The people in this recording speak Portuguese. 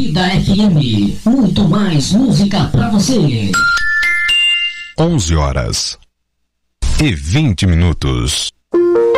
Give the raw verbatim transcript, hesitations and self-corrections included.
Vida F M, muito mais música pra você. onze horas e vinte minutos.